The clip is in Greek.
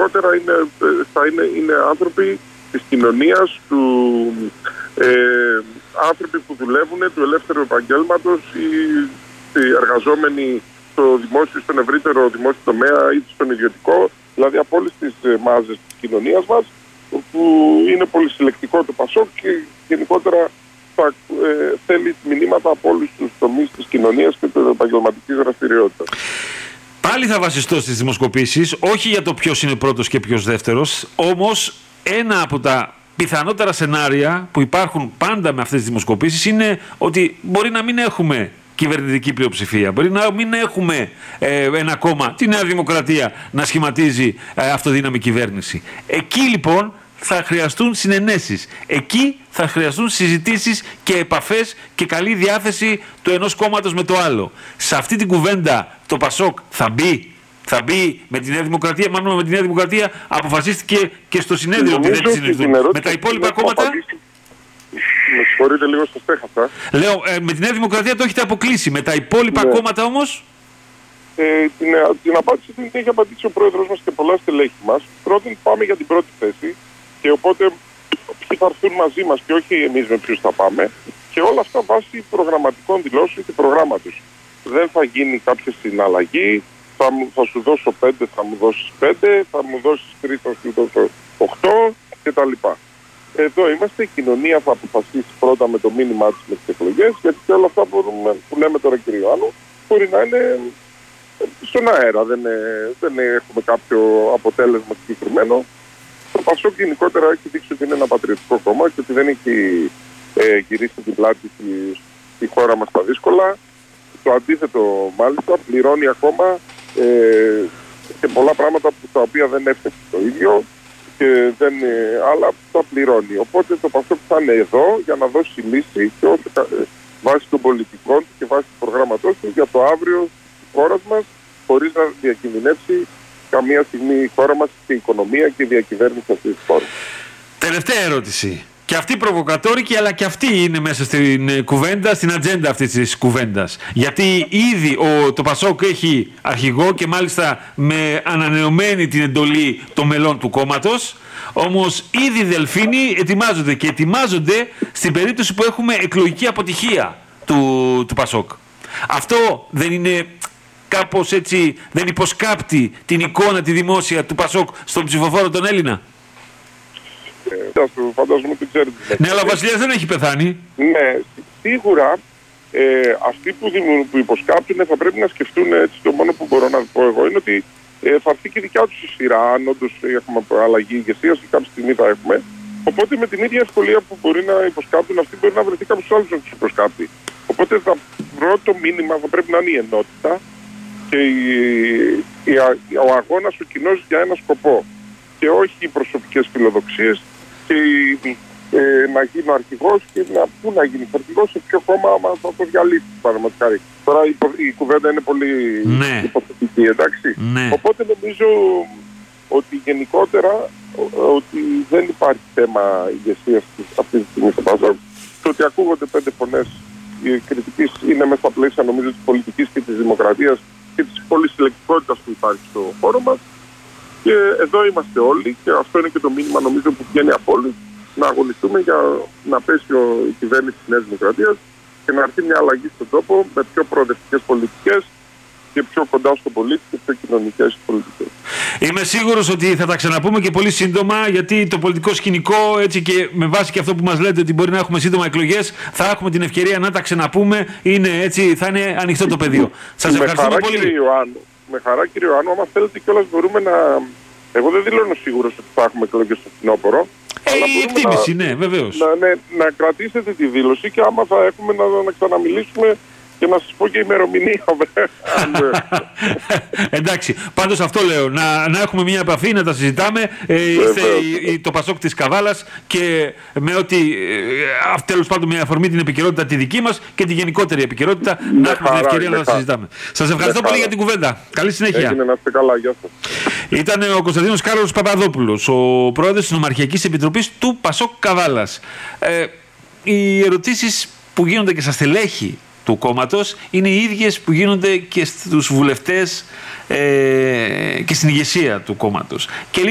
γενικότερα είναι άνθρωποι της κοινωνίας, άνθρωποι που δουλεύουν του ελεύθερου επαγγέλματος ή εργαζόμενοι στο δημόσιο, στον ευρύτερο δημόσιο τομέα ή στον ιδιωτικό, δηλαδή από όλες τις μάζες της κοινωνίας μας, που είναι πολύ συλλεκτικό το ΠΑΣΟΚ και γενικότερα θα θέλει μηνύματα από όλους τους τομείς της κοινωνίας και της επαγγελματικής δραστηριότητας. Πάλι θα βασιστώ στις δημοσκοπήσεις, όχι για το ποιος είναι πρώτος και ποιος δεύτερος, όμως ένα από τα πιθανότερα σενάρια που υπάρχουν πάντα με αυτές τις δημοσκοπήσεις είναι ότι μπορεί να μην έχουμε κυβερνητική πλειοψηφία, μπορεί να μην έχουμε ένα κόμμα, τη Νέα Δημοκρατία, να σχηματίζει αυτοδύναμη κυβέρνηση. Εκεί λοιπόν θα χρειαστούν συνενέσεις. Εκεί θα χρειαστούν συζητήσεις και επαφές και καλή διάθεση του ενός κόμματος με το άλλο. Σε αυτή την κουβέντα το ΠΑΣΟΚ θα μπει με τη Νέα Δημοκρατία, μάλλον με τη Νέα Δημοκρατία αποφασίστηκε και στο συνέδριο ότι δεν συνεργαστούν. Με τα υπόλοιπα κόμματα. Με συγχωρείτε, λίγο σας έχασα. Λέω, με τη Νέα Δημοκρατία το έχετε αποκλείσει. Με τα υπόλοιπα κόμματα όμως. Την απάντηση την έχει απαντήσει ο πρόεδρος μας και πολλά στελέχη μας. Πρώτον, πάμε για την πρώτη θέση. Και οπότε ποιοι θα έρθουν μαζί μας και όχι εμείς με ποιους θα πάμε. Και όλα αυτά βάσει προγραμματικών δηλώσεων και προγράμματος. Δεν θα γίνει κάποια συναλλαγή. Θα σου δώσω 5, θα μου δώσεις 5, θα μου δώσεις 3, θα σου δώσω 8 κτλ. Εδώ είμαστε, η κοινωνία θα αποφασίσει πρώτα με το μήνυμά της με τις εκλογές, γιατί και όλα αυτά που λέμε τώρα, κύριε Ιωάννου, μπορεί να είναι στον αέρα. Δεν έχουμε κάποιο αποτέλεσμα συγκεκριμένο. Το ΠΑΣΟΚ γενικότερα έχει δείξει ότι είναι ένα πατριωτικό κόμμα και ότι δεν έχει γυρίσει την πλάτη στη χώρα μας στα δύσκολα. Το αντίθετο μάλιστα, πληρώνει ακόμα και πολλά πράγματα τα οποία δεν έφτασε το ίδιο και άλλα τα πληρώνει. Οπότε το ΠΑΣΟΚ θα είναι εδώ για να δώσει λύση και όχι βάσει των πολιτικών του και βάσει του προγράμματός του για το αύριο της χώρας μας, χωρίς να διακινδυνεύσει καμία στιγμή η χώρα μας και η οικονομία και η διακυβέρνηση αυτής της χώρας. Τελευταία ερώτηση. Και αυτή προβοκατόρικη, αλλά και αυτή είναι μέσα στην κουβέντα, στην ατζέντα αυτής της κουβέντας. Γιατί ήδη το ΠΑΣΟΚ έχει αρχηγό και μάλιστα με ανανεωμένη την εντολή των μελών του κόμματος. Όμως ήδη οι Δελφίνοι ετοιμάζονται στην περίπτωση που έχουμε εκλογική αποτυχία του ΠΑΣΟΚ. Αυτό δεν είναι κάπως έτσι, δεν υποσκάπτει την εικόνα τη δημόσια του ΠΑΣΟΚ στον ψηφοφόρο τον Έλληνα? Φαντάζομαι ότι ξέρετε. Ναι, αλλά ο Βασιλιάς δεν έχει πεθάνει. Ναι, σίγουρα αυτοί που υποσκάπτουν θα πρέπει να σκεφτούν, έτσι, το μόνο που μπορώ να πω εγώ είναι ότι θα έρθει και η δικιά τους η σειρά, αν όντως έχουμε αλλαγή ηγεσίας και κάποια στιγμή θα έχουμε. Οπότε με την ίδια ευκολία που μπορεί να υποσκάπτουν αυτοί, μπορεί να βρεθεί κάποιος άλλος να τους υποσκάπτει. Οπότε το πρώτο μήνυμα θα πρέπει να είναι η ενότητα και ο αγώνας ο κοινός για ένα σκοπό. Και όχι οι προσωπικές φιλοδοξίες και να γίνει ο αρχηγός και πού να γίνει ο αρχηγός, σε ποιο κόμμα θα το διαλύσει παραδείγματος χάρη. Τώρα η κουβέντα είναι πολύ υποθετική, εντάξει. Ναι. Οπότε νομίζω ότι γενικότερα ότι δεν υπάρχει θέμα ηγεσίας αυτή τη στιγμή στο ΠΑΣΟΚ. Το ότι ακούγονται 5 φωνές κριτικής είναι μέσα στα πλαίσια νομίζω της πολιτικής και της δημοκρατίας και της πολυσυλλεκτικότητας που υπάρχει στο χώρο μας. Και εδώ είμαστε όλοι και αυτό είναι και το μήνυμα νομίζω που βγαίνει από όλους, να αγωνιστούμε για να πέσει η κυβέρνηση της Νέας Δημοκρατίας και να έρθει μια αλλαγή στον τόπο με πιο προοδευτικές πολιτικές και πιο κοντά στον πολίτη και πιο κοινωνικές πολιτικές. Είμαι σίγουρος ότι θα τα ξαναπούμε και πολύ σύντομα, γιατί το πολιτικό σκηνικό, έτσι και με βάση και αυτό που μας λέτε ότι μπορεί να έχουμε σύντομα εκλογές, θα έχουμε την ευκαιρία να τα ξαναπούμε. Έτσι, θα είναι ανοιχτό το πεδίο. Σας ευχαριστούμε πολύ. Με χαρά, κύριε Ιωάννου, άμα θέλετε κιόλας μπορούμε να... Εγώ δεν δηλώνω σίγουρος ότι θα έχουμε εκλογές στο φθινόπωρο. Η εκτίμηση, ναι, βεβαίως. Να κρατήσετε τη δήλωση και άμα θα έχουμε να ξαναμιλήσουμε και να σας πω και ημερομηνία. Εντάξει, πάντως αυτό λέω, να έχουμε μια επαφή, να τα συζητάμε. Είστε το ΠΑΣΟΚ της Καβάλας και με ότι τέλος πάντων με αφορμή την επικαιρότητα τη δική μας και τη γενικότερη επικαιρότητα να έχουμε την ευκαιρία να τα συζητάμε. Σας ευχαριστώ πολύ για την κουβέντα. Καλή συνέχεια. Έγινε, να είστε καλά, γεια σας. Ήταν ο Κωνσταντίνος Κάρολος Παπαδόπουλος, ο πρόεδρος της Νομαρχιακής Επιτροπής του ΠΑΣΟΚ Καβάλας. Οι ερωτήσεις που γίνονται και στα στελέχη του κόμματος είναι οι ίδιες που γίνονται και στους βουλευτές και στην ηγεσία του κόμματος.